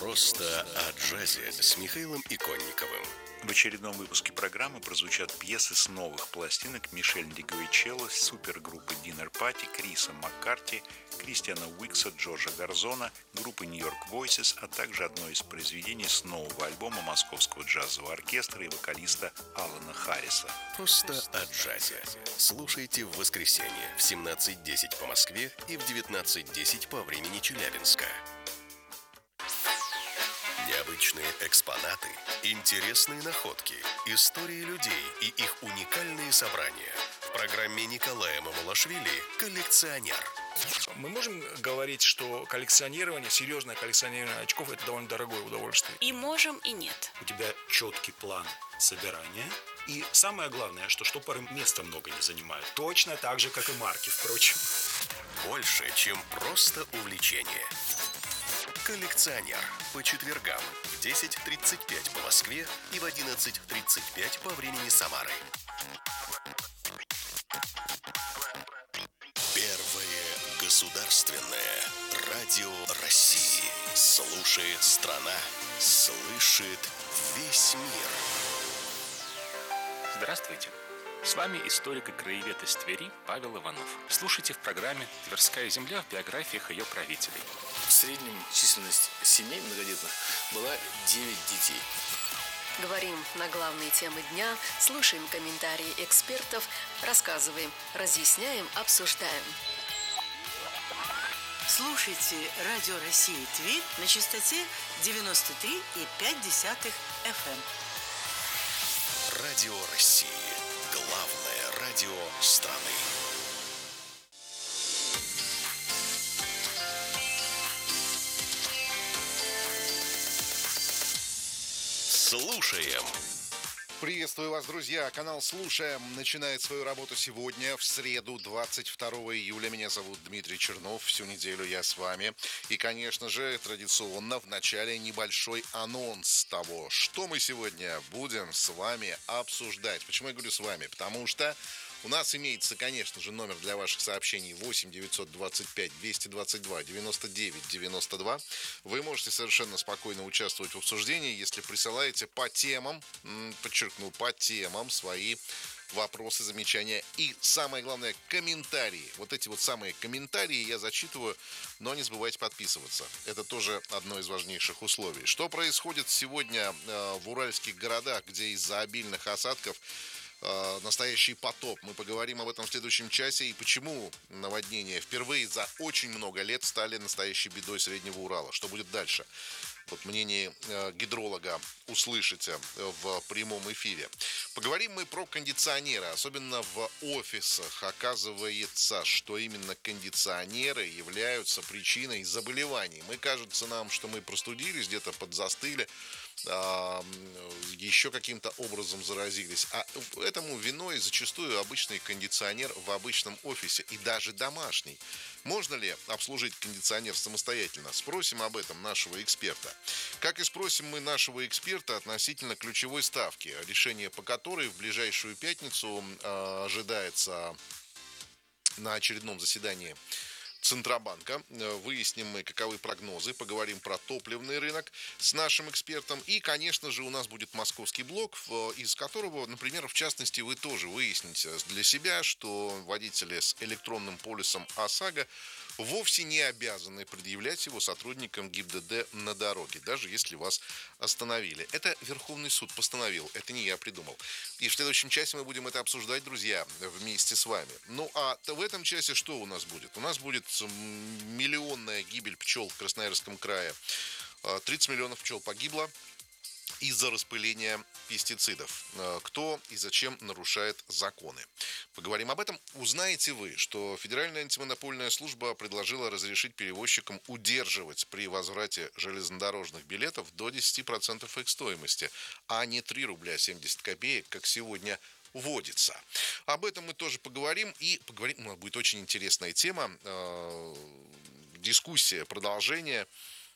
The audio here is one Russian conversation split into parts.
Просто о джазе с Михаилом Иконниковым. В очередном выпуске программы прозвучат пьесы с новых пластинок Мишель Дегуичелло, супергруппы Dinner Party, Криса Маккарти, Кристиана Уикса, Джорджа Гарзона, группы New York Voices, а также одно из произведений с нового альбома Московского джазового оркестра и вокалиста Алана Харриса. Просто о джазе. Слушайте в воскресенье в 17:10 по Москве и в 19:10 по времени Челябинска. Необычные экспонаты, интересные находки, истории людей и их уникальные собрания. В программе Николая Мамулашвили «Коллекционер». Мы можем говорить, что коллекционирование, серьезное коллекционирование очков – это довольно дорогое удовольствие? И можем, и нет. У тебя четкий план собирания. И самое главное, что штопоры места много не занимают. Точно так же, как и марки, впрочем. Больше, чем просто увлечение. «Коллекционер» по четвергам в 10:35 по Москве и в 11:35 по времени Самары. Первое государственное радио России. Слушает страна, слышит весь мир. Здравствуйте! С вами историк и краевед из Твери Павел Иванов. Слушайте в программе «Тверская земля» в биографиях ее правителей. В среднем численность семей многодетных была 9 детей. Говорим на главные темы дня, слушаем комментарии экспертов, рассказываем, разъясняем, обсуждаем. Слушайте Радио России Тверь на частоте 93,5 FM. Радио России. Главное радио страны. Слушаем. Приветствую вас, друзья. Канал «Слушаем» начинает свою работу сегодня, в среду, 22 июля. Меня зовут Дмитрий Чернов. Всю неделю я с вами. И, конечно же, традиционно в начале небольшой анонс того, что мы сегодня будем с вами обсуждать. Почему я говорю с вами? Потому что у нас имеется, конечно же, номер для ваших сообщений 8 925 222 99 92. Вы можете совершенно спокойно участвовать в обсуждении, если присылаете по темам, подчеркну, по темам свои вопросы, замечания и, самое главное, комментарии. Вот эти вот самые комментарии я зачитываю, но не забывайте подписываться. Это тоже одно из важнейших условий. Что происходит сегодня в уральских городах, где из-за обильных осадков настоящий потоп? Мы поговорим об этом в следующем часе. И почему наводнения впервые за очень много лет стали настоящей бедой Среднего Урала. Что будет дальше? Вот мнение гидролога услышите в прямом эфире. Поговорим мы про кондиционеры, особенно в офисах. Оказывается, что именно кондиционеры являются причиной заболеваний. Кажется нам, что мы простудились, где-то подзастыли, еще каким-то образом заразились. А этому виной зачастую обычный кондиционер в обычном офисе и даже домашний. Можно ли обслужить кондиционер самостоятельно? Спросим об этом нашего эксперта. Как и спросим мы нашего эксперта относительно ключевой ставки, решение по которой в ближайшую пятницу ожидается на очередном заседании Центробанка. Выясним мы, каковы прогнозы, поговорим про топливный рынок с нашим экспертом. И, конечно же, у нас будет московский блок, из которого, например, в частности, вы тоже выясните для себя, что водители с электронным полисом ОСАГО вовсе не обязаны предъявлять его сотрудникам ГИБДД на дороге, даже если вас остановили. Это Верховный суд постановил, это не я придумал. И в следующем часе мы будем это обсуждать, друзья, вместе с вами. Ну а в этом часе что у нас будет? У нас будет миллионная гибель пчел в Красноярском крае. 30 миллионов пчел погибло из-за распыления пестицидов. Кто и зачем нарушает законы? Поговорим об этом. Узнаете вы, что Федеральная антимонопольная служба предложила разрешить перевозчикам удерживать при возврате железнодорожных билетов до 10% их стоимости, а не 3 рубля 70 копеек, как сегодня вводится. Об этом мы тоже поговорим. И поговорим, будет очень интересная тема. Дискуссия, продолжение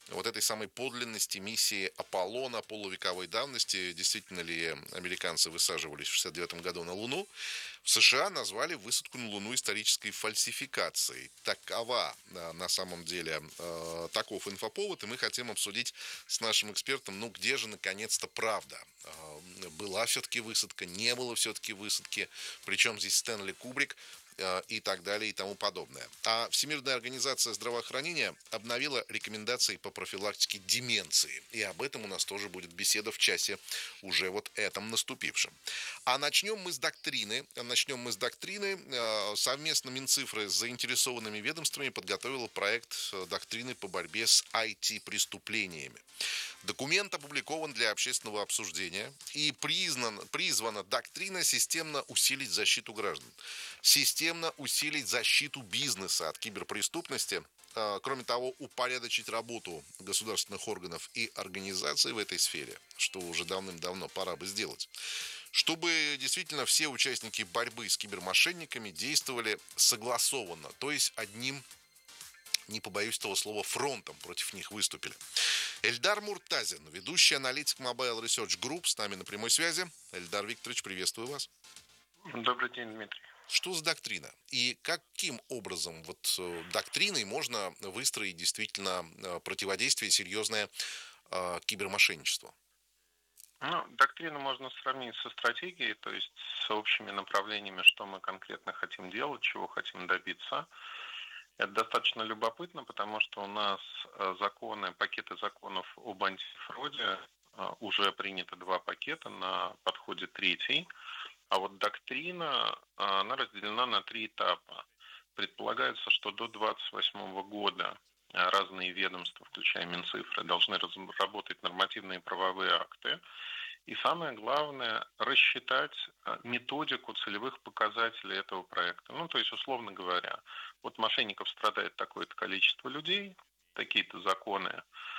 вот этой самой подлинности миссии Аполлона полувековой давности, действительно ли американцы высаживались в 1969 году на Луну, в США назвали высадку на Луну исторической фальсификацией. Такова на самом деле, таков инфоповод, и мы хотим обсудить с нашим экспертом, ну где же наконец-то правда? Была все-таки высадка, не было все-таки высадки, причем здесь Стэнли Кубрик, и так далее и тому подобное. А Всемирная организация здравоохранения обновила рекомендации по профилактике деменции. И об этом у нас тоже будет беседа в часе уже вот этом наступившем. А начнем мы с доктрины. Совместно Минцифры с заинтересованными ведомствами подготовила проект доктрины по борьбе с IT-преступлениями. Документ опубликован для общественного обсуждения и призвана доктрина системно усилить защиту граждан, системно усилить защиту бизнеса от киберпреступности, кроме того, упорядочить работу государственных органов и организаций в этой сфере, что уже давным-давно пора бы сделать, чтобы действительно все участники борьбы с кибермошенниками действовали согласованно, то есть одним, не побоюсь этого слова, фронтом против них выступили. Эльдар Муртазин, ведущий аналитик Mobile Research Group, с нами на прямой связи. Эльдар Викторович, приветствую вас. Добрый день, Дмитрий. Что за доктрина? И каким образом вот доктриной можно выстроить действительно противодействие серьезное кибермошенничеству? Ну, доктрину можно сравнить со стратегией, то есть с общими направлениями, что мы конкретно хотим делать, чего хотим добиться. Это достаточно любопытно, потому что у нас пакеты законов об антифрауде, уже принято 2 пакета, на подходе 3-й. А вот доктрина, она разделена на 3 этапа. Предполагается, что до 2028 года разные ведомства, включая Минцифры, должны разработать нормативные правовые акты. И самое главное, рассчитать методику целевых показателей этого проекта. Ну, то есть, условно говоря, вот мошенников страдает такое-то количество людей, такие-то законы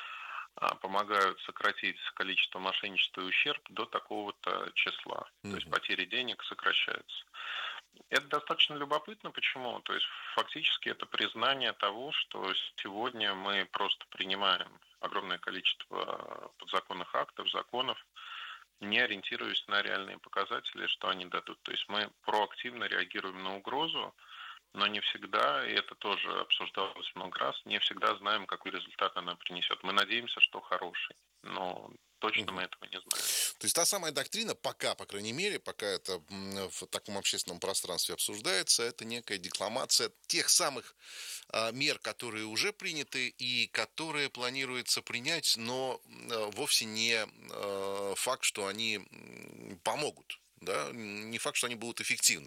помогают сократить количество мошенничества и ущерб до такого-то числа. То есть потери денег сокращаются. Это достаточно любопытно. Почему? То есть фактически это признание того, что сегодня мы просто принимаем огромное количество подзаконных актов, законов, не ориентируясь на реальные показатели, что они дадут. То есть мы проактивно реагируем на угрозу, но не всегда, и это тоже обсуждалось много раз, не всегда знаем, какой результат она принесет. Мы надеемся, что хороший, но точно мы этого не знаем. То есть та самая доктрина, пока, по крайней мере, пока это в таком общественном пространстве обсуждается, это некая декламация тех самых мер, которые уже приняты и которые планируется принять, но вовсе не факт, что они помогут, да? Не факт, что они будут эффективны.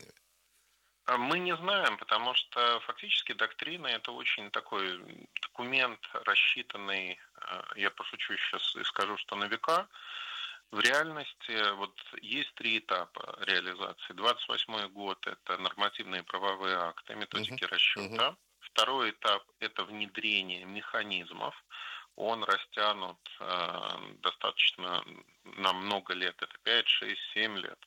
Мы не знаем, потому что фактически доктрина – это очень такой документ, рассчитанный, я пошучу сейчас и скажу, что на века. В реальности вот есть 3 этапа реализации. 28-й год – это нормативные правовые акты, методики расчета. Второй этап – это внедрение механизмов. Он растянут достаточно на много лет, это 5, 6, 7 лет.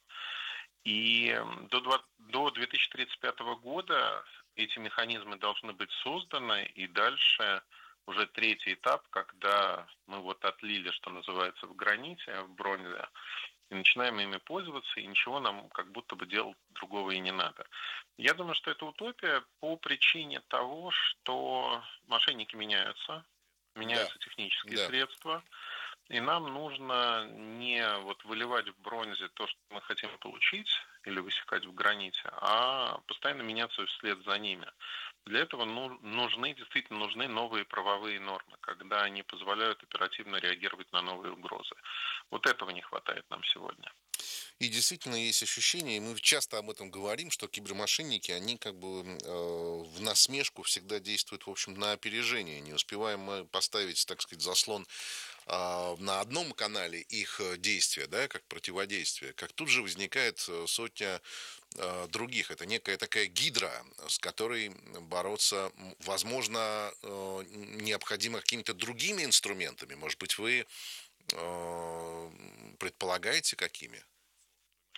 И до 2035 года эти механизмы должны быть созданы, и дальше уже 3-й этап, когда мы вот отлили, что называется, в граните, в бронзе, и начинаем ими пользоваться, и ничего нам как будто бы делать другого и не надо. Я думаю, что это утопия по причине того, что мошенники меняются технические средства, и нам нужно не вот выливать в бронзе то, что мы хотим получить, или высекать в граните, а постоянно меняться вслед за ними. Для этого действительно нужны новые правовые нормы, когда они позволяют оперативно реагировать на новые угрозы. Вот этого не хватает нам сегодня. И действительно есть ощущение, и мы часто об этом говорим, что кибермошенники, они как бы в насмешку всегда действуют, в общем, на опережение. Не успеваем мы поставить, так сказать, заслон на одном канале их действия, да, как противодействие, как тут же возникает сотня других. Это некая такая гидра, с которой бороться, возможно, необходимо какими-то другими инструментами. Может быть, вы предполагаете, какими?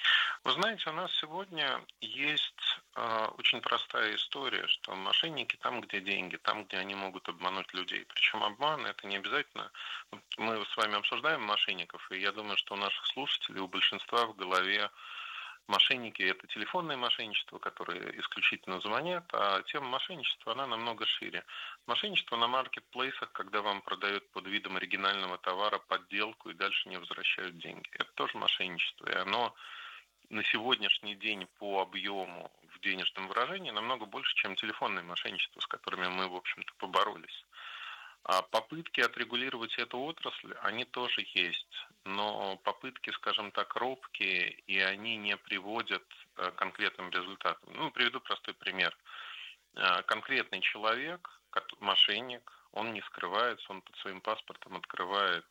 Вы знаете, у нас сегодня есть очень простая история, что мошенники там, где деньги, там, где они могут обмануть людей. Причем обман это не обязательно. Вот мы с вами обсуждаем мошенников, и я думаю, что у наших слушателей, у большинства в голове мошенники это телефонное мошенничество, которое исключительно звонят, а тема мошенничества, она намного шире. Мошенничество на маркетплейсах, когда вам продают под видом оригинального товара подделку и дальше не возвращают деньги. Это тоже мошенничество, и оно на сегодняшний день по объему в денежном выражении намного больше, чем телефонное мошенничество, с которыми мы, в общем-то, поборолись. А попытки отрегулировать эту отрасль, они тоже есть, но попытки, скажем так, робкие, и они не приводят к конкретным результатам. Ну, приведу простой пример. Конкретный человек, мошенник, он не скрывается, он под своим паспортом открывает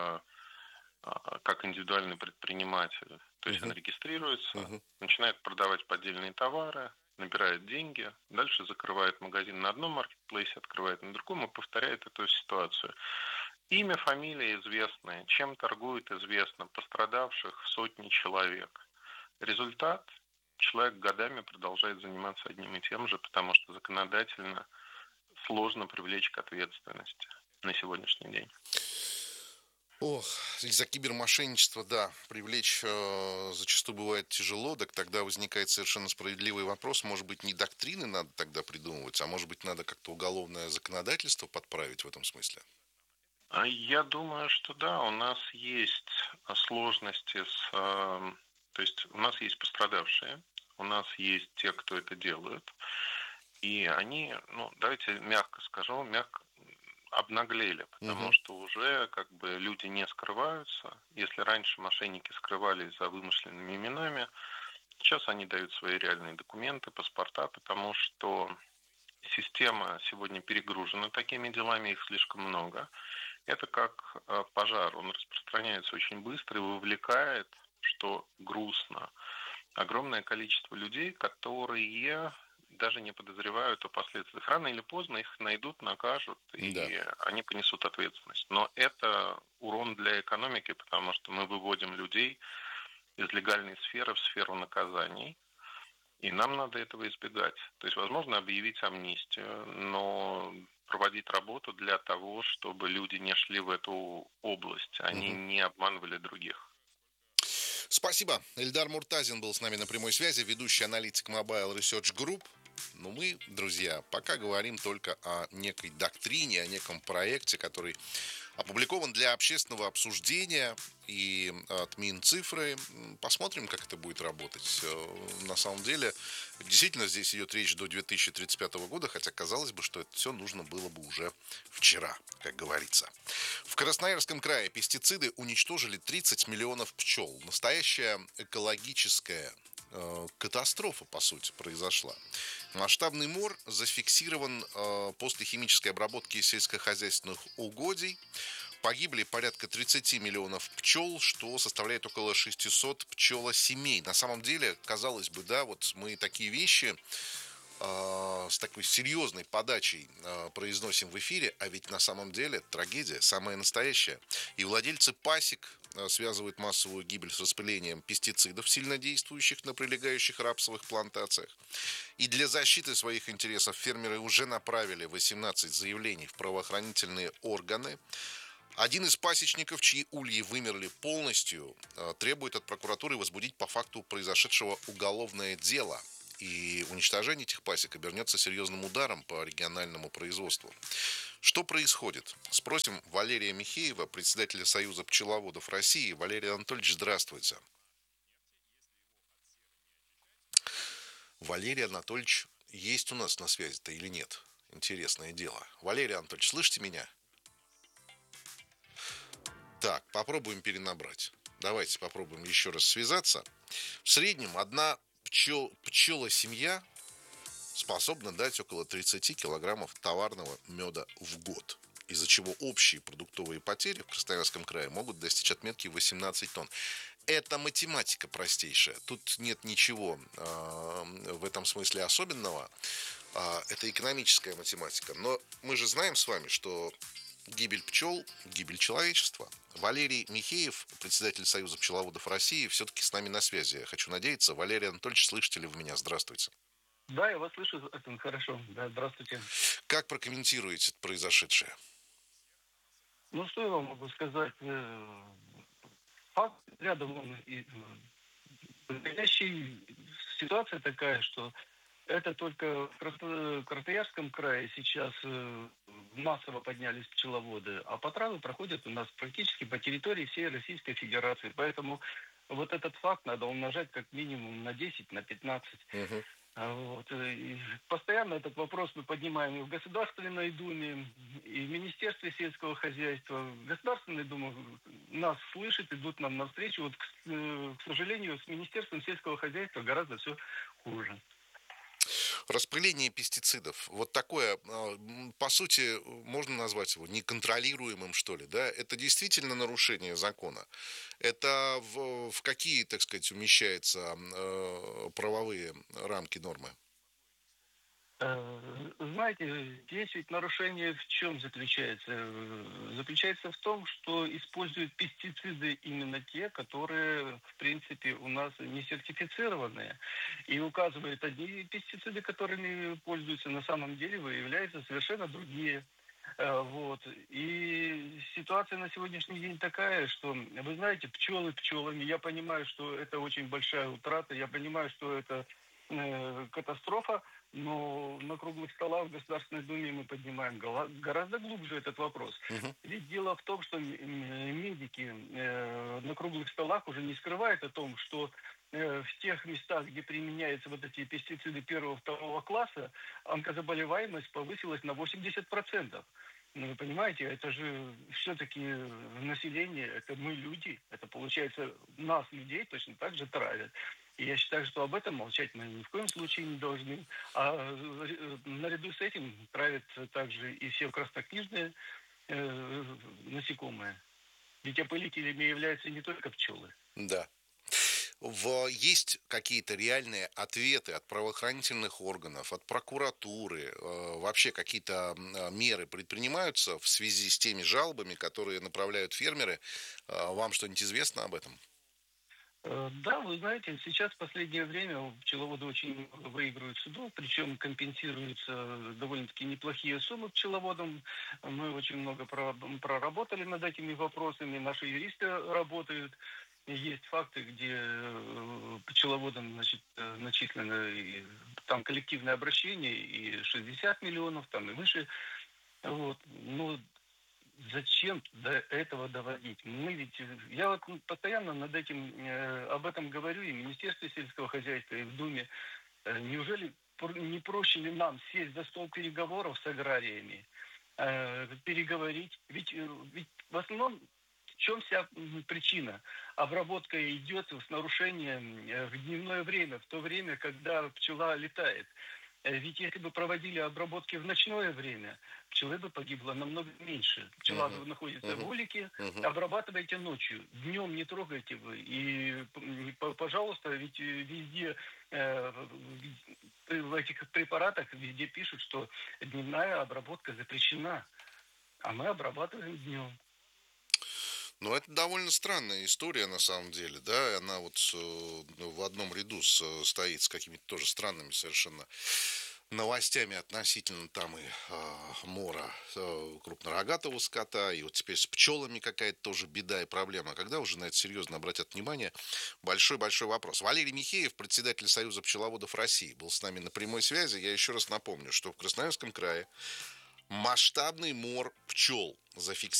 как индивидуальный предприниматель. То есть он регистрируется, начинает продавать поддельные товары, набирает деньги, дальше закрывает магазин на одном маркетплейсе, открывает на другом и повторяет эту ситуацию. Имя, фамилия известны, чем торгует известно, пострадавших сотни человек. Результат: человек годами продолжает заниматься одним и тем же, потому что законодательно сложно привлечь к ответственности на сегодняшний день. Ох, из-за кибермошенничества, да, привлечь зачастую бывает тяжело, так тогда возникает совершенно справедливый вопрос, может быть, не доктрины надо тогда придумывать, а может быть, надо как-то уголовное законодательство подправить в этом смысле? Я думаю, что да, у нас есть сложности то есть у нас есть пострадавшие, у нас есть те, кто это делают, и они, ну, давайте мягко скажу, обнаглели, потому что уже как бы люди не скрываются. Если раньше мошенники скрывались за вымышленными именами, сейчас они дают свои реальные документы, паспорта, потому что система сегодня перегружена такими делами, их слишком много. Это как пожар, он распространяется очень быстро и вовлекает, что грустно, огромное количество людей, которые даже не подозревают о последствиях. Рано или поздно их найдут, накажут, и они понесут ответственность. Но это урон для экономики, потому что мы выводим людей из легальной сферы в сферу наказаний, и нам надо этого избегать. То есть, возможно, объявить амнистию, но проводить работу для того, чтобы люди не шли в эту область, они не обманывали других. Спасибо. Эльдар Муртазин был с нами на прямой связи, ведущий аналитик Mobile Research Group. Но мы, друзья, пока говорим только о некой доктрине, о неком проекте, который опубликован для общественного обсуждения, и от Минцифры. Посмотрим, как это будет работать. На самом деле, действительно, здесь идет речь до 2035 года, хотя казалось бы, что это все нужно было бы уже вчера, как говорится. В Красноярском крае пестициды уничтожили 30 миллионов пчел. Настоящая экологическая катастрофа, по сути, произошла. Масштабный мор зафиксирован после химической обработки сельскохозяйственных угодий. Погибли порядка 30 миллионов пчел, что составляет около 600 пчелосемей. На самом деле, казалось бы, да, вот мы такие вещи с такой серьезной подачей произносим в эфире, а ведь на самом деле трагедия самая настоящая. И владельцы пасек связывают массовую гибель с распылением пестицидов, сильно действующих на прилегающих рапсовых плантациях. И для защиты своих интересов фермеры уже направили 18 заявлений в правоохранительные органы. Один из пасечников, чьи ульи вымерли полностью, требует от прокуратуры возбудить по факту произошедшего уголовное дело. И уничтожение этих пасек обернется серьезным ударом по региональному производству. Что происходит? Спросим Валерия Михеева, председателя Союза пчеловодов России. Валерий Анатольевич, здравствуйте. Валерий Анатольевич есть у нас на связи-то или нет? Интересное дело. Валерий Анатольевич, слышите меня? Так, попробуем перенабрать. Давайте попробуем еще раз связаться. В среднем одна пчела-семья способна дать около 30 килограммов товарного меда в год, из-за чего общие продуктовые потери в Красноярском крае могут достичь отметки 18 тонн. Это математика простейшая. Тут нет ничего в этом смысле особенного. Это экономическая математика. Но мы же знаем с вами, что гибель пчел – гибель человечества. Валерий Михеев, председатель Союза пчеловодов России, все-таки с нами на связи. Хочу надеяться. Валерий Анатольевич, слышите ли вы меня? Здравствуйте. Да, я вас слышу, хорошо. Да, здравствуйте. Как прокомментируете произошедшее? Ну, что я вам могу сказать? Факт рядом он и настоящая ситуация такая, что это только в Красноярском крае сейчас массово поднялись пчеловоды, а потравы проходят у нас практически по территории всей Российской Федерации. Поэтому вот этот факт надо умножать как минимум на 10, на 15. Угу. Вот. И постоянно этот вопрос мы поднимаем и в Государственной Думе, и в Министерстве сельского хозяйства. Государственная Дума нас слышит, идут нам навстречу. Вот, к сожалению, с Министерством сельского хозяйства гораздо все хуже. Распыление пестицидов. Вот такое, по сути, можно назвать его неконтролируемым, что ли, да? Это действительно нарушение закона. Это в какие, так сказать, умещаются правовые рамки, нормы? Знаете, здесь ведь нарушение в чем заключается? Заключается в том, что используют пестициды именно те, которые, в принципе, у нас не сертифицированные. И указывают одни пестициды, которыми пользуются, на самом деле выявляются совершенно другие. Вот. И ситуация на сегодняшний день такая, что, вы знаете, пчелы пчелами. Я понимаю, что это очень большая утрата, я понимаю, что это катастрофа, но на круглых столах в Государственной Думе мы поднимаем гораздо глубже этот вопрос. Ведь дело в том, что медики на круглых столах уже не скрывают о том, что в тех местах, где применяются вот эти пестициды 1-2 класса, онкозаболеваемость повысилась на 80%. Ну, вы понимаете, это же все-таки население, это мы люди, это получается нас, людей, точно так же травят. И я считаю, что об этом молчать мы ни в коем случае не должны. А наряду с этим травят также и все краснокнижные насекомые. Ведь опылителями являются не только пчелы. Да. Есть какие-то реальные ответы от правоохранительных органов, от прокуратуры, вообще какие-то меры предпринимаются в связи с теми жалобами, которые направляют фермеры? Вам что-нибудь известно об этом? Да, вы знаете, сейчас в последнее время пчеловоды очень много выигрывают судов, причем компенсируются довольно-таки неплохие суммы пчеловодам. Мы очень много проработали над этими вопросами, наши юристы работают. Есть факты, где пчеловодам, значит, начислено там коллективное обращение и 60 миллионов, там и выше. Вот. Но зачем до этого доводить? Я вот постоянно об этом говорю и в Министерстве сельского хозяйства, и в Думе. Неужели не проще ли нам сесть за стол переговоров с аграриями, переговорить? Ведь в основном в чем вся причина? Обработка идет с нарушением в дневное время, в то время, когда пчела летает. Ведь если бы проводили обработки в ночное время, пчелы бы погибло намного меньше. Пчела находится в улике, обрабатывайте ночью. Днем не трогайте вы. И, пожалуйста, ведь везде в этих препаратах везде пишут, что дневная обработка запрещена. А мы обрабатываем днем. Ну, это довольно странная история, на самом деле, да, она вот в одном ряду стоит с какими-то тоже странными совершенно новостями относительно там и мора крупнорогатого скота, и вот теперь с пчелами какая-то тоже беда и проблема. Когда уже на это серьезно обратят внимание, большой-большой вопрос. Валерий Михеев, председатель Союза пчеловодов России, был с нами на прямой связи. Я еще раз напомню, что в Красноярском крае масштабный мор пчел зафиксирован.